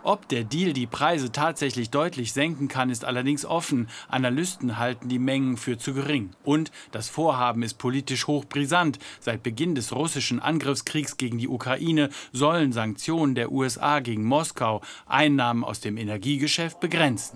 Ob der Deal die Preise tatsächlich deutlich senken kann, ist allerdings offen. Analysten halten die Mengen für zu gering. Und das Vorhaben ist politisch hochbrisant. Seit Beginn des russischen Angriffskriegs gegen die Ukraine sollen Sanktionen der USA gegen Moskau Einnahmen aus dem Energiegeschäft begrenzen.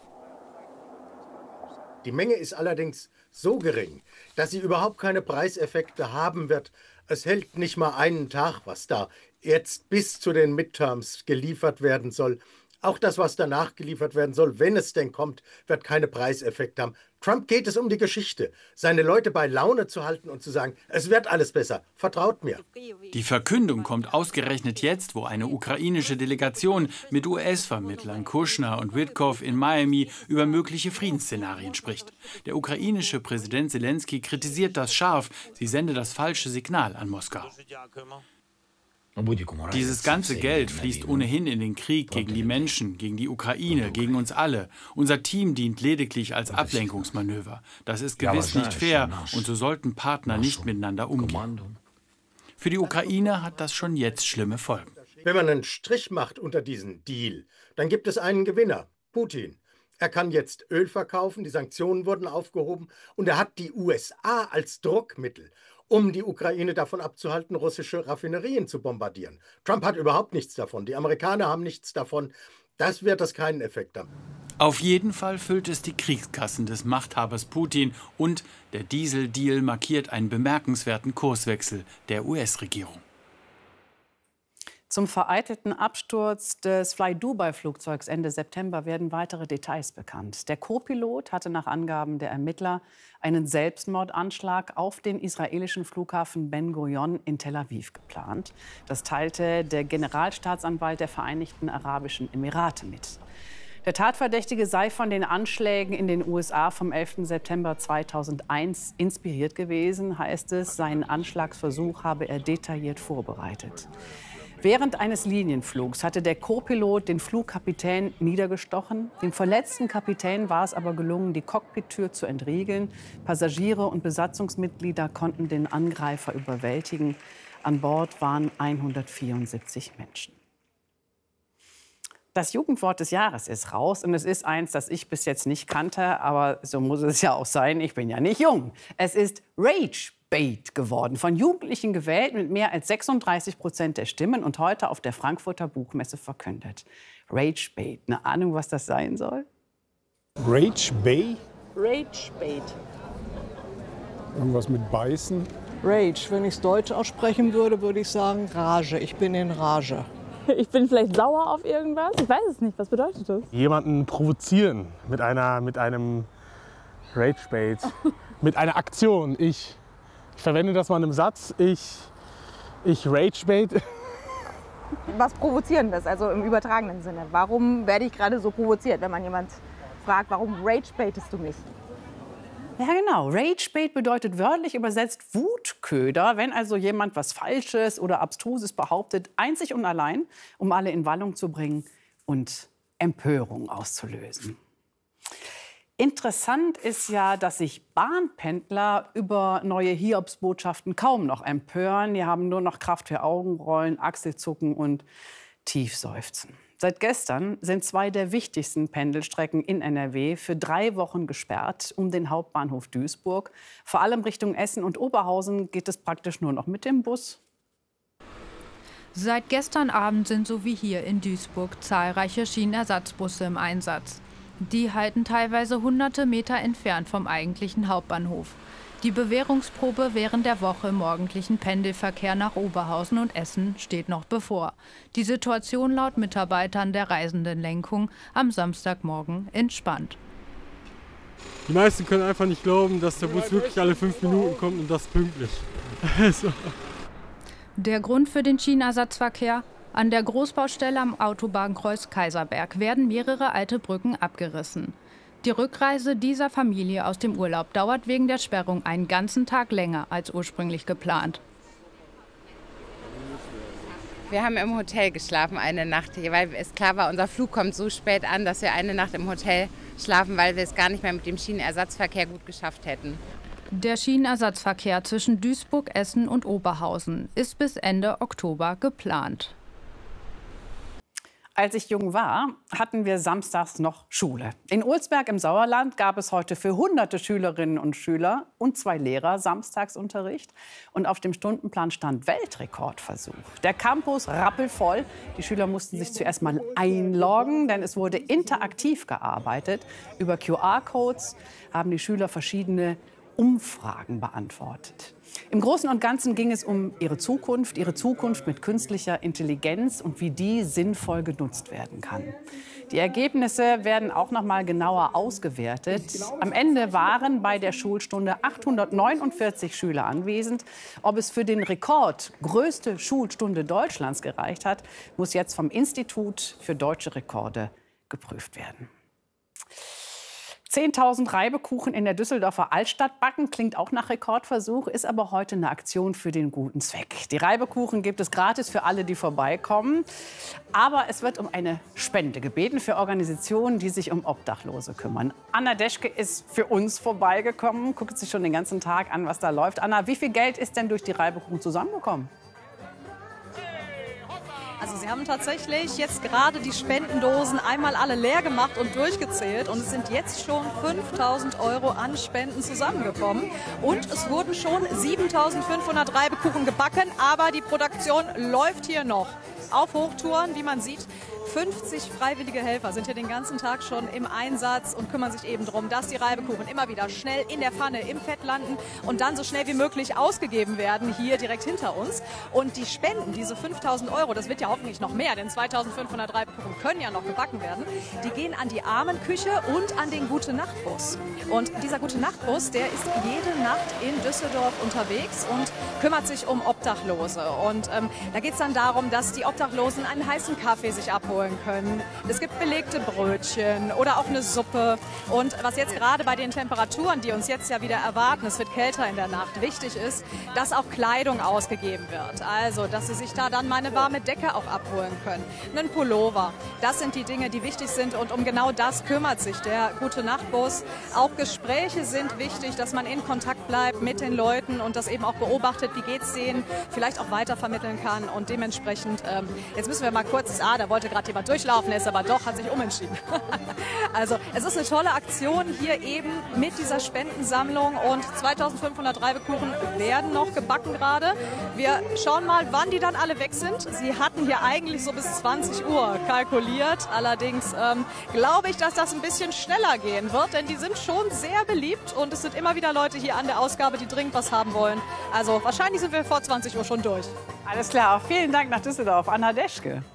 Die Menge ist allerdings so gering, dass sie überhaupt keine Preiseffekte haben wird. Es hält nicht mal einen Tag, was da jetzt bis zu den Midterms geliefert werden soll. Auch das, was danach geliefert werden soll, wenn es denn kommt, wird keine Preiseffekte haben. Trump geht es um die Geschichte, seine Leute bei Laune zu halten und zu sagen, es wird alles besser, vertraut mir. Die Verkündung kommt ausgerechnet jetzt, wo eine ukrainische Delegation mit US-Vermittlern Kushner und Witkow in Miami über mögliche Friedensszenarien spricht. Der ukrainische Präsident Selenskyj kritisiert das scharf, sie sende das falsche Signal an Moskau. Dieses ganze Geld fließt ohnehin in den Krieg gegen die Menschen, gegen die Ukraine, gegen uns alle. Unser Team dient lediglich als Ablenkungsmanöver. Das ist gewiss nicht fair und so sollten Partner nicht miteinander umgehen. Für die Ukraine hat das schon jetzt schlimme Folgen. Wenn man einen Strich macht unter diesen Deal, dann gibt es einen Gewinner, Putin. Er kann jetzt Öl verkaufen, die Sanktionen wurden aufgehoben und er hat die USA als Druckmittel, um die Ukraine davon abzuhalten, russische Raffinerien zu bombardieren. Trump hat überhaupt nichts davon. Die Amerikaner haben nichts davon. Das wird das keinen Effekt haben. Auf jeden Fall füllt es die Kriegskassen des Machthabers Putin und der Diesel-Deal markiert einen bemerkenswerten Kurswechsel der US-Regierung. Zum vereitelten Absturz des Fly-Dubai-Flugzeugs Ende September werden weitere Details bekannt. Der Co-Pilot hatte nach Angaben der Ermittler einen Selbstmordanschlag auf den israelischen Flughafen Ben Gurion in Tel Aviv geplant. Das teilte der Generalstaatsanwalt der Vereinigten Arabischen Emirate mit. Der Tatverdächtige sei von den Anschlägen in den USA vom 11. September 2001 inspiriert gewesen, heißt es. Seinen Anschlagsversuch habe er detailliert vorbereitet. Während eines Linienflugs hatte der Co-Pilot den Flugkapitän niedergestochen. Dem verletzten Kapitän war es aber gelungen, die Cockpittür zu entriegeln. Passagiere und Besatzungsmitglieder konnten den Angreifer überwältigen. An Bord waren 174 Menschen. Das Jugendwort des Jahres ist raus und es ist eins, das ich bis jetzt nicht kannte, aber so muss es ja auch sein, ich bin ja nicht jung. Es ist Ragebait geworden, von Jugendlichen gewählt mit mehr als 36% der Stimmen und heute auf der Frankfurter Buchmesse verkündet. Ragebait, eine Ahnung, was das sein soll? Ragebait? Ragebait. Irgendwas mit Beißen? Rage, wenn ich es deutsch aussprechen würde, würde ich sagen Rage. Ich bin in Rage. Ich bin vielleicht sauer auf irgendwas. Ich weiß es nicht. Was bedeutet das? Jemanden provozieren mit einem Ragebait, mit einer Aktion. Ich verwende das mal in einem Satz. Ich Ragebait. Was Provozierendes, also im übertragenen Sinne. Warum werde ich gerade so provoziert, wenn man jemand fragt, warum ragebaitest du mich? Ja, genau. Ragebait bedeutet wörtlich übersetzt Wutköder, wenn also jemand was Falsches oder Abstruses behauptet, einzig und allein, um alle in Wallung zu bringen und Empörung auszulösen. Interessant ist ja, dass sich Bahnpendler über neue Hiobsbotschaften kaum noch empören. Die haben nur noch Kraft für Augenrollen, Achselzucken und Tiefseufzen. Seit gestern sind 2 der wichtigsten Pendelstrecken in NRW für 3 Wochen gesperrt um den Hauptbahnhof Duisburg. Vor allem Richtung Essen und Oberhausen geht es praktisch nur noch mit dem Bus. Seit gestern Abend sind so wie hier in Duisburg zahlreiche Schienenersatzbusse im Einsatz. Die halten teilweise hunderte Meter entfernt vom eigentlichen Hauptbahnhof. Die Bewährungsprobe während der Woche im morgendlichen Pendelverkehr nach Oberhausen und Essen steht noch bevor. Die Situation laut Mitarbeitern der Reisendenlenkung am Samstagmorgen entspannt. Die meisten können einfach nicht glauben, dass der Bus wirklich alle 5 Minuten kommt und das pünktlich. Also. Der Grund für den Schienenersatzverkehr? An der Großbaustelle am Autobahnkreuz Kaiserberg werden mehrere alte Brücken abgerissen. Die Rückreise dieser Familie aus dem Urlaub dauert wegen der Sperrung einen ganzen Tag länger als ursprünglich geplant. Wir haben im Hotel geschlafen eine Nacht, weil es klar war, unser Flug kommt so spät an, dass wir eine Nacht im Hotel schlafen, weil wir es gar nicht mehr mit dem Schienenersatzverkehr gut geschafft hätten. Der Schienenersatzverkehr zwischen Duisburg, Essen und Oberhausen ist bis Ende Oktober geplant. Als ich jung war, hatten wir samstags noch Schule. In Olsberg im Sauerland gab es heute für hunderte Schülerinnen und Schüler und 2 Lehrer Samstagsunterricht. Und auf dem Stundenplan stand Weltrekordversuch. Der Campus rappelvoll. Die Schüler mussten sich zuerst mal einloggen, denn es wurde interaktiv gearbeitet. Über QR-Codes haben die Schüler verschiedene Umfragen beantwortet. Im Großen und Ganzen ging es um ihre Zukunft mit künstlicher Intelligenz und wie die sinnvoll genutzt werden kann. Die Ergebnisse werden auch noch mal genauer ausgewertet. Am Ende waren bei der Schulstunde 849 Schüler anwesend. Ob es für den Rekord größte Schulstunde Deutschlands gereicht hat, muss jetzt vom Institut für deutsche Rekorde geprüft werden. 10.000 Reibekuchen in der Düsseldorfer Altstadt backen, klingt auch nach Rekordversuch, ist aber heute eine Aktion für den guten Zweck. Die Reibekuchen gibt es gratis für alle, die vorbeikommen. Aber es wird um eine Spende gebeten für Organisationen, die sich um Obdachlose kümmern. Anna Deschke ist für uns vorbeigekommen, guckt sich schon den ganzen Tag an, was da läuft. Anna, wie viel Geld ist denn durch die Reibekuchen zusammengekommen? Also Sie haben tatsächlich jetzt gerade die Spendendosen einmal alle leer gemacht und durchgezählt. Und es sind jetzt schon 5.000 € an Spenden zusammengekommen. Und es wurden schon 7.500 Reibekuchen gebacken. Aber die Produktion läuft hier noch auf Hochtouren, wie man sieht. 50 freiwillige Helfer sind hier den ganzen Tag schon im Einsatz und kümmern sich eben darum, dass die Reibekuchen immer wieder schnell in der Pfanne im Fett landen und dann so schnell wie möglich ausgegeben werden, hier direkt hinter uns. Und die Spenden, diese 5.000 €, das wird ja hoffentlich noch mehr, denn 2.500 Reibekuchen können ja noch gebacken werden, die gehen an die Armenküche und an den Gute-Nacht-Bus. Und dieser Gute-Nacht-Bus, der ist jede Nacht in Düsseldorf unterwegs und kümmert sich um Obdachlose. Und da geht es dann darum, dass die Obdachlosen einen heißen Kaffee sich abholen können. Es gibt belegte Brötchen oder auch eine Suppe. Und was jetzt gerade bei den Temperaturen, die uns jetzt ja wieder erwarten, es wird kälter in der Nacht, wichtig ist, dass auch Kleidung ausgegeben wird. Also, dass Sie sich da dann mal eine warme Decke auch abholen können. Einen Pullover. Das sind die Dinge, die wichtig sind. Und um genau das kümmert sich der Gute-Nacht-Bus. Auch Gespräche sind wichtig, dass man in Kontakt bleibt mit den Leuten und das eben auch beobachtet, wie geht es denen, vielleicht auch weitervermitteln kann. Und dementsprechend, jetzt müssen wir mal kurz, da wollte gerade jemand durchlaufen, ist aber doch, hat sich umentschieden. Also es ist eine tolle Aktion hier eben mit dieser Spendensammlung und 2.500 Reibekuchen werden noch gebacken gerade. Wir schauen mal, wann die dann alle weg sind. Sie hatten hier eigentlich so bis 20 Uhr kalkuliert. Allerdings glaube ich, dass das ein bisschen schneller gehen wird, denn die sind schon sehr beliebt und es sind immer wieder Leute hier an der Ausgabe, die dringend was haben wollen. Also wahrscheinlich sind wir vor 20 Uhr schon durch. Alles klar, vielen Dank nach Düsseldorf, Anna Deschke.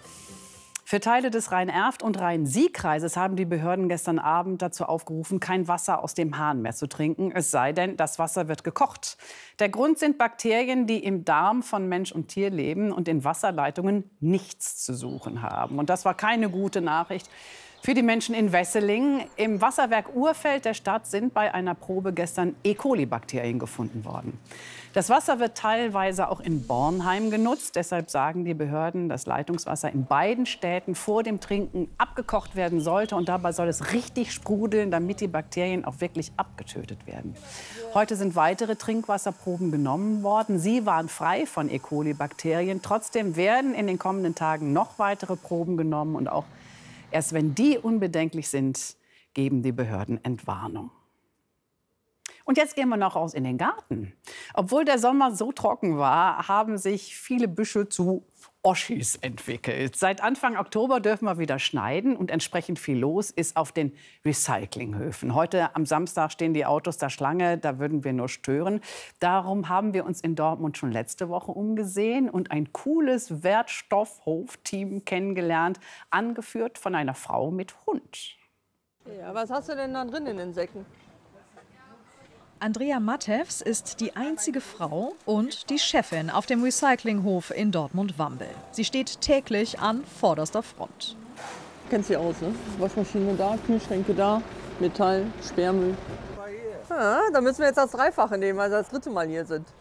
Für Teile des Rhein-Erft- und Rhein-Sieg-Kreises haben die Behörden gestern Abend dazu aufgerufen, kein Wasser aus dem Hahn mehr zu trinken, es sei denn, das Wasser wird gekocht. Der Grund sind Bakterien, die im Darm von Mensch und Tier leben und in Wasserleitungen nichts zu suchen haben. Und das war keine gute Nachricht für die Menschen in Wesseling. Im Wasserwerk Urfeld der Stadt sind bei einer Probe gestern E. coli-Bakterien gefunden worden. Das Wasser wird teilweise auch in Bornheim genutzt. Deshalb sagen die Behörden, dass Leitungswasser in beiden Städten vor dem Trinken abgekocht werden sollte. Und dabei soll es richtig sprudeln, damit die Bakterien auch wirklich abgetötet werden. Heute sind weitere Trinkwasserproben genommen worden. Sie waren frei von E. coli-Bakterien. Trotzdem werden in den kommenden Tagen noch weitere Proben genommen. Und auch erst wenn die unbedenklich sind, geben die Behörden Entwarnung. Und jetzt gehen wir noch raus in den Garten. Obwohl der Sommer so trocken war, haben sich viele Büsche zu Oschis entwickelt. Seit Anfang Oktober dürfen wir wieder schneiden und entsprechend viel los ist auf den Recyclinghöfen. Heute am Samstag stehen die Autos da Schlange, da würden wir nur stören. Darum haben wir uns in Dortmund schon letzte Woche umgesehen und ein cooles Wertstoffhof-Team kennengelernt, angeführt von einer Frau mit Hund. Ja, was hast du denn da drin in den Säcken? Andrea Mattevs ist die einzige Frau und die Chefin auf dem Recyclinghof in Dortmund-Wambel. Sie steht täglich an vorderster Front. Kennst du aus, ne? Waschmaschine da, Kühlschränke da, Metall, Sperrmüll. Ja, da müssen wir jetzt das Dreifache nehmen, weil wir das 3. Mal hier sind.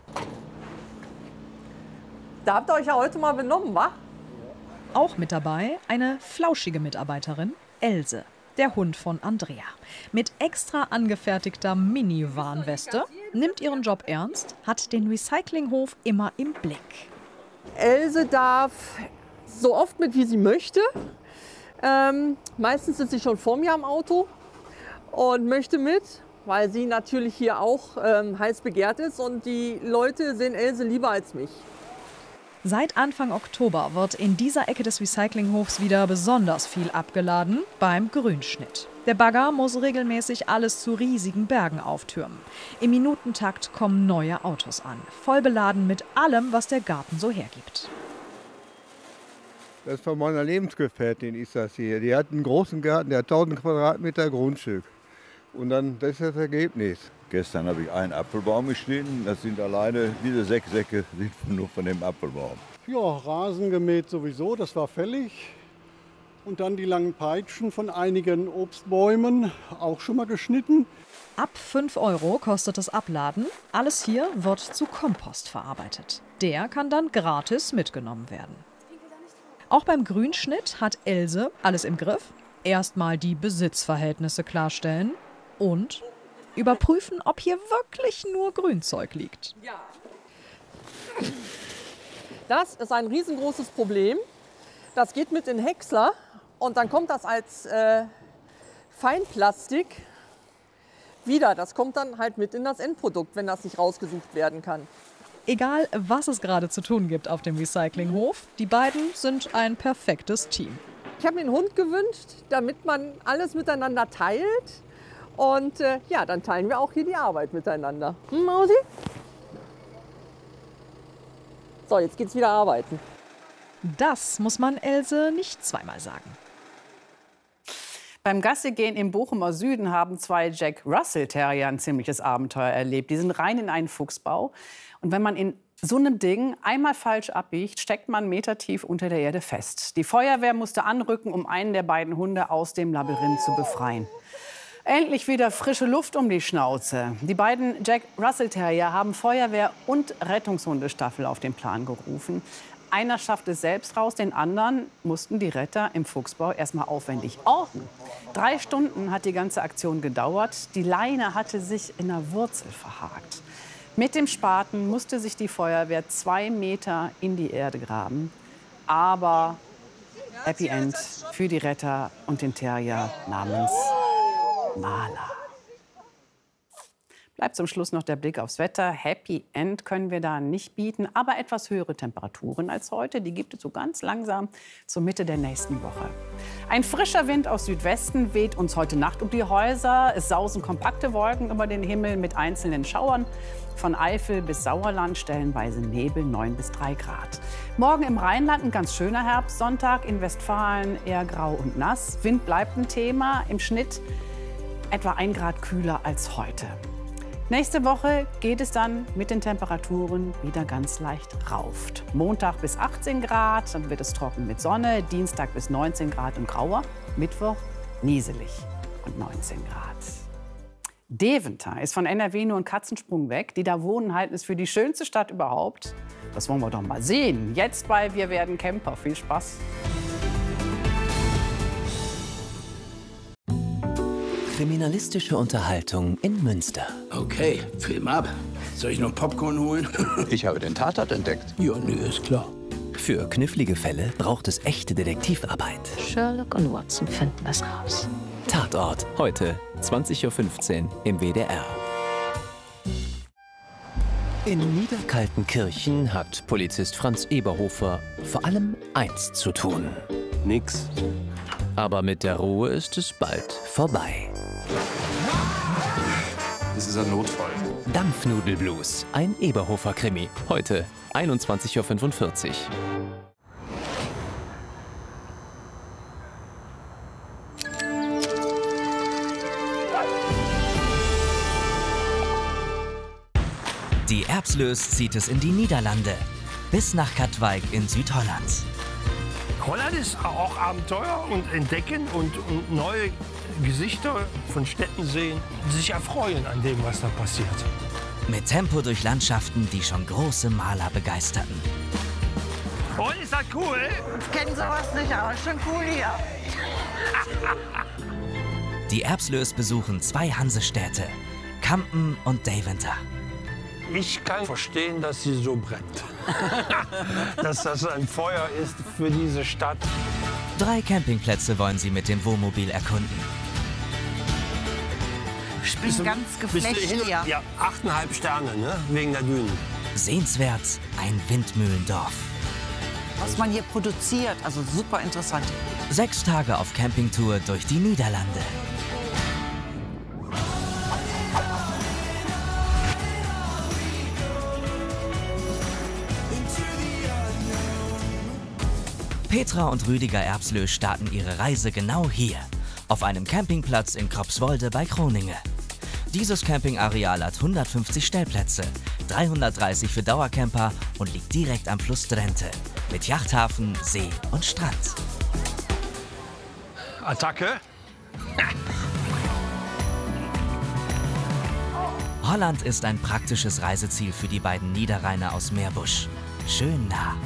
Da habt ihr euch ja heute mal benommen, wa? Auch mit dabei eine flauschige Mitarbeiterin, Else. Der Hund von Andrea. Mit extra angefertigter Mini-Warnweste, nimmt ihren Job ernst, hat den Recyclinghof immer im Blick. Else darf so oft mit, wie sie möchte. Meistens sitzt sie schon vor mir am Auto und möchte mit, weil sie natürlich hier auch heiß begehrt ist und die Leute sehen Else lieber als mich. Seit Anfang Oktober wird in dieser Ecke des Recyclinghofs wieder besonders viel abgeladen beim Grünschnitt. Der Bagger muss regelmäßig alles zu riesigen Bergen auftürmen. Im Minutentakt kommen neue Autos an, voll beladen mit allem, was der Garten so hergibt. Das ist von meiner Lebensgefährtin, ist das hier. Die hat einen großen Garten, der hat 1000 Quadratmeter Grundstück. Und dann, das ist das Ergebnis. Gestern habe ich einen Apfelbaum geschnitten. Das sind alleine, diese 6 Säcke sind nur von dem Apfelbaum. Ja, Rasen gemäht sowieso, das war fällig. Und dann die langen Peitschen von einigen Obstbäumen, auch schon mal geschnitten. Ab 5 € kostet das Abladen. Alles hier wird zu Kompost verarbeitet. Der kann dann gratis mitgenommen werden. Auch beim Grünschnitt hat Else alles im Griff. Erstmal die Besitzverhältnisse klarstellen und überprüfen, ob hier wirklich nur Grünzeug liegt. Ja. Das ist ein riesengroßes Problem. Das geht mit in den Häcksler und dann kommt das als Feinplastik wieder. Das kommt dann halt mit in das Endprodukt, wenn das nicht rausgesucht werden kann. Egal, was es gerade zu tun gibt auf dem Recyclinghof, die beiden sind ein perfektes Team. Ich habe mir einen Hund gewünscht, damit man alles miteinander teilt. Und ja, dann teilen wir auch hier die Arbeit miteinander. Mausi? So, jetzt geht's wieder arbeiten. Das muss man Else nicht zweimal sagen. Beim Gassigehen im Bochumer Süden haben 2 Jack Russell Terrier ein ziemliches Abenteuer erlebt. Die sind rein in einen Fuchsbau. Und wenn man in so einem Ding einmal falsch abbiegt, steckt man metertief unter der Erde fest. Die Feuerwehr musste anrücken, um einen der beiden Hunde aus dem Labyrinth zu befreien. Endlich wieder frische Luft um die Schnauze. Die beiden Jack Russell Terrier haben Feuerwehr und Rettungshundestaffel auf den Plan gerufen. Einer schafft es selbst raus, den anderen mussten die Retter im Fuchsbau erstmal aufwendig orten. 3 Stunden hat die ganze Aktion gedauert. Die Leine hatte sich in der Wurzel verhakt. Mit dem Spaten musste sich die Feuerwehr 2 Meter in die Erde graben. Aber Happy End für die Retter und den Terrier namens Marla. Bleibt zum Schluss noch der Blick aufs Wetter. Happy End können wir da nicht bieten, aber etwas höhere Temperaturen als heute. Die gibt es so ganz langsam zur Mitte der nächsten Woche. Ein frischer Wind aus Südwesten weht uns heute Nacht um die Häuser. Es sausen kompakte Wolken über den Himmel mit einzelnen Schauern. Von Eifel bis Sauerland stellenweise Nebel, 9 bis 3 Grad. Morgen im Rheinland ein ganz schöner Herbstsonntag. In Westfalen eher grau und nass. Wind bleibt ein Thema. Im Schnitt etwa 1 Grad kühler als heute. Nächste Woche geht es dann mit den Temperaturen wieder ganz leicht rauf. Montag bis 18 Grad, dann wird es trocken mit Sonne. Dienstag bis 19 Grad und grauer. Mittwoch nieselig und 19 Grad. Deventer ist von NRW nur ein Katzensprung weg. Die da wohnen, halten es für die schönste Stadt überhaupt. Das wollen wir doch mal sehen. Jetzt bei Wir werden Camper. Viel Spaß. Kriminalistische Unterhaltung in Münster. Okay, Film ab. Soll ich noch Popcorn holen? Ich habe den Tatort entdeckt. Ja, nee, ist klar. Für knifflige Fälle braucht es echte Detektivarbeit. Sherlock und Watson finden es raus. Tatort, heute 20:15 Uhr im WDR. In Niederkaltenkirchen hat Polizist Franz Eberhofer vor allem eins zu tun. Nix. Aber mit der Ruhe ist es bald vorbei. Das ist ein Notfall. Dampfnudelblues, ein Eberhofer-Krimi. Heute 21:45 Uhr. Die Erbslös zieht es in die Niederlande, bis nach Katwijk in Südholland. Holland ist auch Abenteuer und Entdecken und neue Gesichter von Städten sehen, sich erfreuen an dem, was da passiert. Mit Tempo durch Landschaften, die schon große Maler begeisterten. Und ist das cool? Ich kenne sowas nicht, aber schon cool hier. Die Erbslös besuchen 2 Hansestädte, Kampen und Deventer. Ich kann verstehen, dass sie so brennt. Dass das ein Feuer ist für diese Stadt. 3 Campingplätze wollen sie mit dem Wohnmobil erkunden. Ich bin ganz geflecht hier. Ja, 8,5 Sterne, ne? Wegen der Dünen. Sehenswert ein Windmühlendorf. Was man hier produziert, also super interessant. 6 Tage auf Campingtour durch die Niederlande. Petra und Rüdiger Erbslö starten ihre Reise genau hier, auf einem Campingplatz in Kropswolde bei Groninge. Dieses Campingareal hat 150 Stellplätze, 330 für Dauercamper und liegt direkt am Fluss Drenthe, mit Yachthafen, See und Strand. Attacke. Holland ist ein praktisches Reiseziel für die beiden Niederrheiner aus Meerbusch. Schön nah.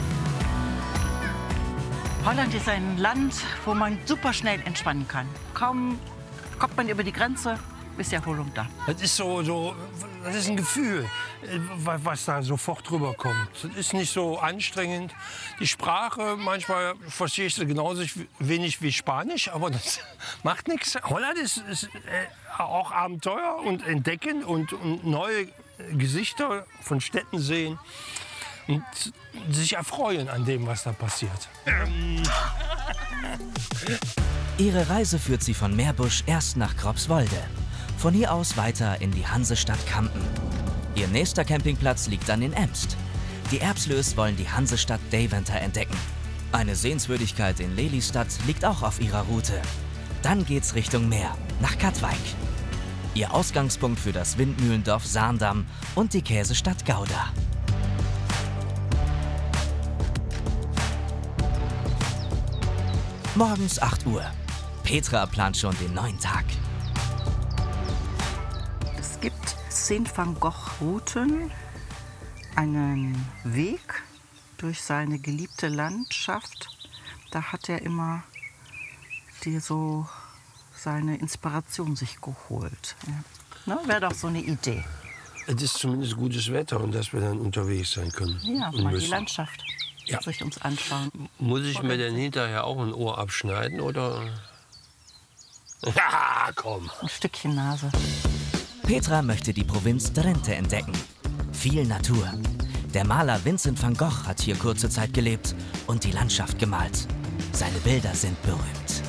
Holland ist ein Land, wo man super schnell entspannen kann. Kaum kommt man über die Grenze, ist die Erholung da. Das ist das ist ein Gefühl, was da sofort rüberkommt. Das ist nicht so anstrengend. Die Sprache, manchmal verstehe ich sie genauso wenig wie Spanisch, aber das macht nichts. Holland ist auch Abenteuer und Entdecken und neue Gesichter von Städten sehen. Und sich erfreuen an dem, was da passiert. Ihre Reise führt sie von Meerbusch erst nach Kropswolde. Von hier aus weiter in die Hansestadt Kampen. Ihr nächster Campingplatz liegt dann in Emst. Die Erbslös wollen die Hansestadt Deventer entdecken. Eine Sehenswürdigkeit in Lelystad liegt auch auf ihrer Route. Dann geht's Richtung Meer, nach Katwijk. Ihr Ausgangspunkt für das Windmühlendorf Zaandam und die Käsestadt Gouda. Morgens 8 Uhr. Petra plant schon den neuen Tag. Es gibt 10 Van Gogh-Routen, einen Weg durch seine geliebte Landschaft. Da hat er immer seine Inspiration sich geholt. Ja. Ne? Wäre doch so eine Idee. Es ist zumindest gutes Wetter und dass wir dann unterwegs sein können. Ja, mal die Landschaft. Ja. Sich uns anschauen. Muss ich mir denn hinterher auch ein Ohr abschneiden, oder? Ja, komm. Ein Stückchen Nase. Petra möchte die Provinz Drenthe entdecken. Viel Natur. Der Maler Vincent van Gogh hat hier kurze Zeit gelebt und die Landschaft gemalt. Seine Bilder sind berühmt.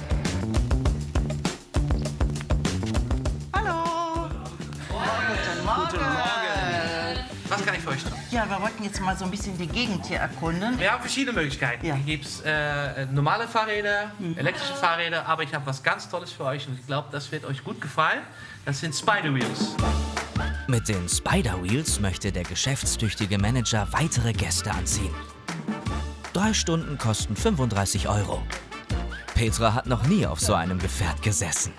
Hallo. Guten Morgen. Was kann ich für euch tun? Ja, wir wollten jetzt mal so ein bisschen die Gegend hier erkunden. Wir haben verschiedene Möglichkeiten. Hier gibt es normale Fahrräder, elektrische Fahrräder, aber ich habe was ganz Tolles für euch und ich glaube, das wird euch gut gefallen. Das sind Spider Wheels. Mit den Spider Wheels möchte der geschäftstüchtige Manager weitere Gäste anziehen. 3 Stunden kosten 35 €. Petra hat noch nie auf so einem Gefährt gesessen.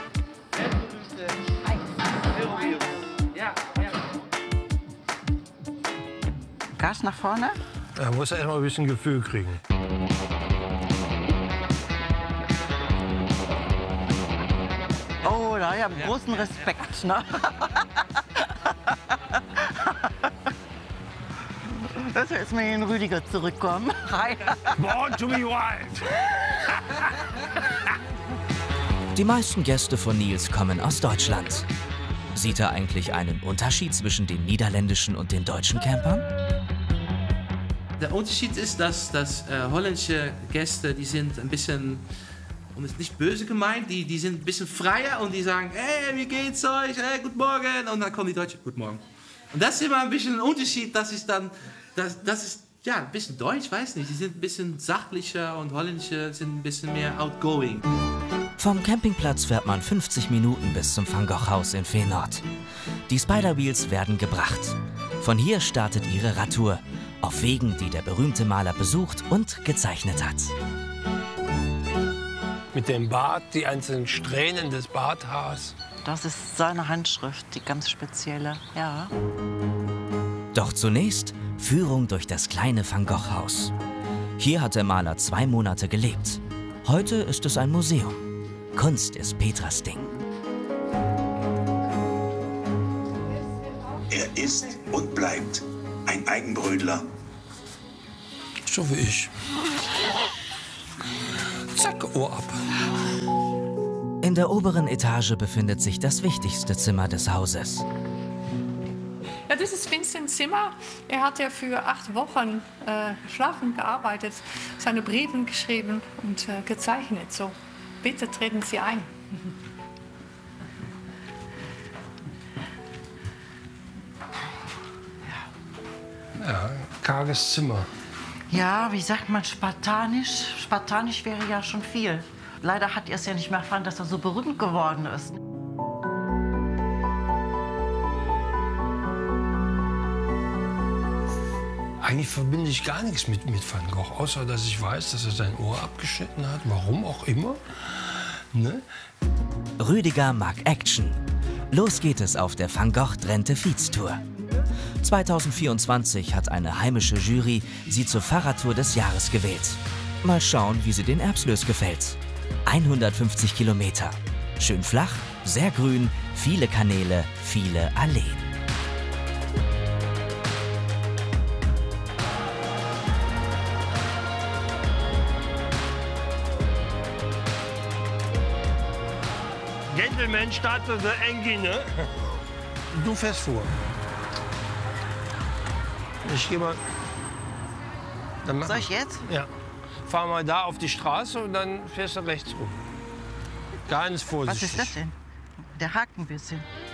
Gas nach vorne? Da muss er erst mal ein bisschen Gefühl kriegen. Oh, da habe ich großen Respekt. Ne? Lass jetzt mal in Rüdiger zurückkommen. Hi. Born to be wild. Die meisten Gäste von Nils kommen aus Deutschland. Sieht er eigentlich einen Unterschied zwischen den niederländischen und den deutschen Campern? Der Unterschied ist, dass holländische Gäste, die sind ein bisschen, und es ist nicht böse gemeint, die sind ein bisschen freier und die sagen, hey, wie geht's euch, hey, guten Morgen, und dann kommen die Deutschen, guten Morgen. Und das ist immer ein bisschen ein Unterschied, das ist ja ein bisschen deutsch, weiß nicht, die sind ein bisschen sachlicher und holländische sind ein bisschen mehr outgoing. Vom Campingplatz fährt man 50 Minuten bis zum Van Gogh Haus in Feenord. Die Spider Wheels werden gebracht. Von hier startet ihre Radtour auf Wegen, die der berühmte Maler besucht und gezeichnet hat. Mit dem Bart, die einzelnen Strähnen des Barthaars. Das ist seine Handschrift, die ganz spezielle, ja. Doch zunächst Führung durch das kleine Van Gogh Haus. Hier hat der Maler 2 Monate gelebt. Heute ist es ein Museum. Kunst ist Petras Ding. Er ist und bleibt ein Eigenbrötler. So wie ich. Zack, Ohr ab. In der oberen Etage befindet sich das wichtigste Zimmer des Hauses. Ja, das ist Vincents Zimmer. Er hat ja für 8 Wochen schlafend gearbeitet, seine Briefe geschrieben und gezeichnet. So, bitte treten Sie ein. Ja, karges Zimmer. Ja, wie sagt man, spartanisch? Spartanisch wäre ja schon viel. Leider hat er es ja nicht mehr erfahren, dass er so berühmt geworden ist. Eigentlich verbinde ich gar nichts mit Van Gogh, außer dass ich weiß, dass er sein Ohr abgeschnitten hat, warum auch immer. Ne? Rüdiger mag Action. Los geht es auf der Van Gogh Drenthe Feeds-Tour. 2024 hat eine heimische Jury sie zur Fahrradtour des Jahres gewählt. Mal schauen, wie sie den Erbslöß gefällt. 150 Kilometer. Schön flach, sehr grün, viele Kanäle, viele Alleen. Gentleman startet der Engine. Ne? Du fährst vor. Ich gehe mal. Soll ich jetzt? Ja. Fahr mal da auf die Straße und dann fährst du rechts rum. Ganz vorsichtig. Was ist das denn? Der hakt ein bisschen.